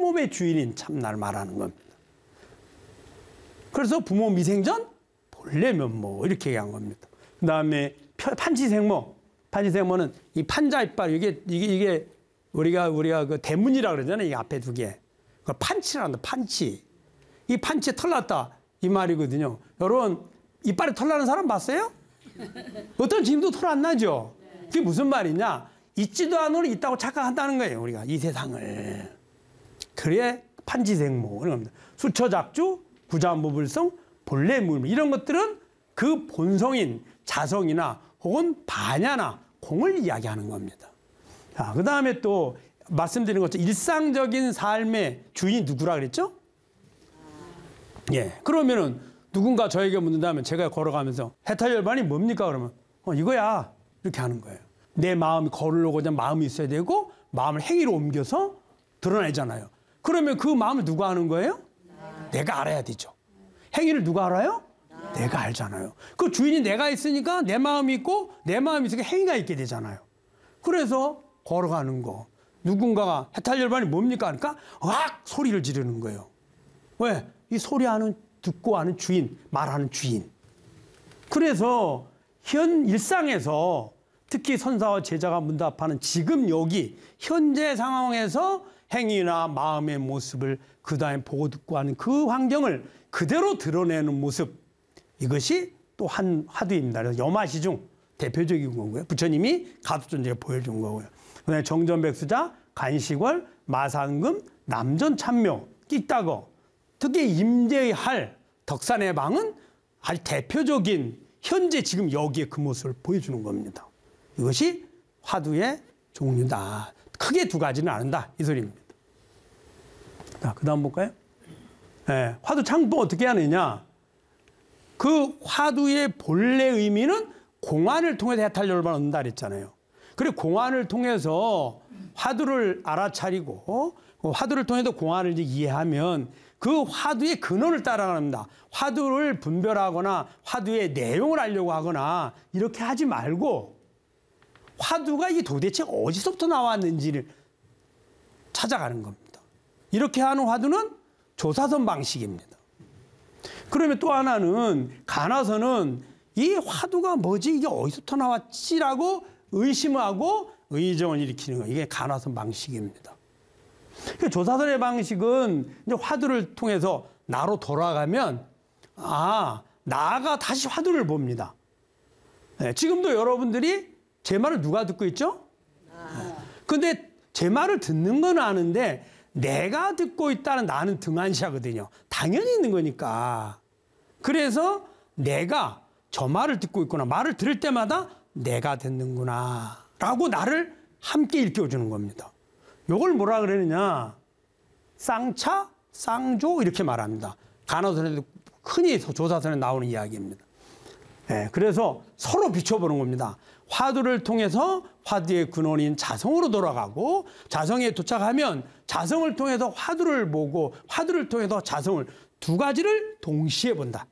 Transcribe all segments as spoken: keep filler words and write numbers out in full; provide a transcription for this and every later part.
온몸의 주인인 참나를 말하는 겁니다. 그래서 부모 미생전 본래 면모 이렇게 얘기한 겁니다. 그 다음에 판치생모. 판치생모는 이 판자 이빨 이게 이게 이게 우리가 우리가 그 대문이라 그러잖아요. 이 앞에 두 개. 그 판치란다. 판치. 이 판치에 털 났다 이 말이거든요. 여러분 이빨에 털 나는 사람 봤어요? 어떤 지금도 털 안 나죠. 그게 무슨 말이냐? 있지도 않으로 있다고 착각한다는 거예요. 우리가 이 세상을. 그래 판치생모 이런 겁니다. 수처작주, 구자무불성, 본래 무물 이런 것들은 그 본성인 자성이나 혹은 반야나 공을 이야기하는 겁니다. 자, 그 다음에 또 말씀드린 것처럼 일상적인 삶의 주인이 누구라 그랬죠? 예. 그러면은 누군가 저에게 묻는다면 제가 걸어가면서 해탈열반이 뭡니까? 그러면 어, 이거야. 이렇게 하는 거예요. 내 마음이 걸으려고자 마음이 있어야 되고 마음을 행위로 옮겨서 드러내잖아요. 그러면 그 마음을 누가 아는 거예요? 나. 내가 알아야 되죠. 행위를 누가 알아요? 나. 내가 알잖아요. 그 주인이 내가 있으니까 내 마음이 있고 내 마음이 있으니까 행위가 있게 되잖아요. 그래서 걸어가는 거. 누군가가 해탈열반이 뭡니까? 하니까 으악! 소리를 지르는 거예요. 왜? 이 소리하는 듣고 하는 주인, 말하는 주인. 그래서 현 일상에서 특히 선사와 제자가 문답하는 지금 여기 현재 상황에서 행위나 마음의 모습을 그 다음에 보고 듣고 하는 그 환경을 그대로 드러내는 모습. 이것이 또 한 화두입니다. 그래서 염화시중 대표적인 거고요. 부처님이 가두존재를 보여준 거고요. 그다음에 정전백수자, 간식월, 마상금, 남전참묘, 끼따거. 특히 임재의 할, 덕산의 방은 아주 대표적인 현재 지금 여기에 그 모습을 보여주는 겁니다. 이것이 화두의 종류다. 크게 두 가지는 아는다. 이 소리입니다. 자, 그 다음 볼까요? 네, 화두 창법 어떻게 하느냐. 그 화두의 본래 의미는 공안을 통해서 해탈열반을 얻는다 그랬잖아요. 그리고 공안을 통해서 화두를 알아차리고 화두를 통해서 공안을 이제 이해하면 그 화두의 근원을 따라갑니다. 화두를 분별하거나 화두의 내용을 알려고 하거나 이렇게 하지 말고 화두가 이게 도대체 어디서부터 나왔는지를 찾아가는 겁니다. 이렇게 하는 화두는 조사선 방식입니다. 그러면 또 하나는 가나서는 이 화두가 뭐지? 이게 어디서부터 나왔지라고 의심하고 의정을 일으키는 거. 이게 가나선 방식입니다. 조사선의 방식은 이제 화두를 통해서 나로 돌아가면 아, 나가 다시 화두를 봅니다. 네, 지금도 여러분들이 제 말을 누가 듣고 있죠? 아. 근데 제 말을 듣는 건 아는데 내가 듣고 있다는 나는 등한시하거든요. 당연히 있는 거니까. 그래서 내가 저 말을 듣고 있구나. 말을 들을 때마다 내가 듣는구나 라고 나를 함께 일깨워주는 겁니다. 요걸 뭐라 그러느냐. 쌍차, 쌍조 이렇게 말합니다. 간호선에도 흔히 조사선에 나오는 이야기입니다. 네, 그래서 서로 비춰보는 겁니다. 화두를 통해서 화두의 근원인 자성으로 돌아가고 자성에 도착하면 자성을 통해서 화두를 보고 화두를 통해서 자성을 두 가지를 동시에 본다.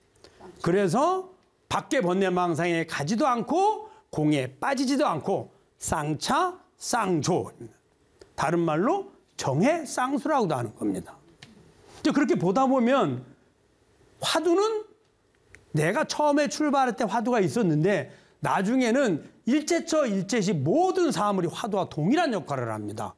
그래서 밖에 번뇌망상에 가지도 않고 공에 빠지지도 않고 쌍차, 쌍조. 다른 말로 정해 쌍수라고도 하는 겁니다. 그렇게 보다 보면 화두는 내가 처음에 출발할 때 화두가 있었는데 나중에는 일체처 일체시 모든 사물이 화두와 동일한 역할을 합니다.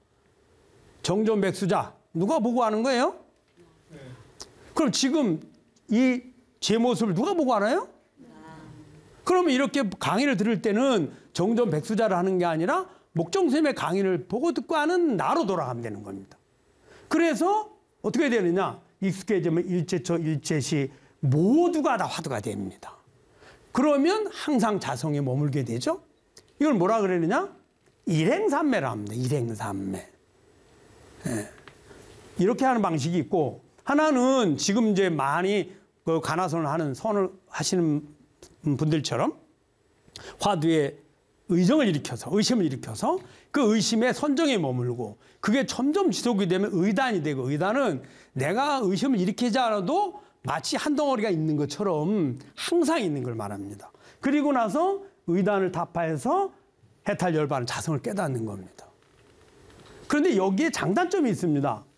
정전백수자 누가 보고 하는 거예요? 네. 그럼 지금 이 제 모습을 누가 보고 알아요? 네. 그러면 이렇게 강의를 들을 때는 정전백수자를 하는 게 아니라 목정스님의 강의를 보고 듣고 하는 나로 돌아가면 되는 겁니다. 그래서 어떻게 되느냐? 익숙해지면 일체처 일체시 모두가 다 화두가 됩니다. 그러면 항상 자성에 머물게 되죠. 이걸 뭐라 그러느냐? 일행삼매라 합니다. 일행삼매. 예. 이렇게 하는 방식이 있고 하나는 지금 이제 많이 그 간화선을 하는 선을 하시는 분들처럼 화두에 의정을 일으켜서 의심을 일으켜서 그 의심에 선정에 머물고 그게 점점 지속이 되면 의단이 되고 의단은 내가 의심을 일으키지 않아도 마치 한 덩어리가 있는 것처럼 항상 있는 걸 말합니다. 그리고 나서 의단을 타파해서 해탈열반 자성을 깨닫는 겁니다. 그런데 여기에 장단점이 있습니다.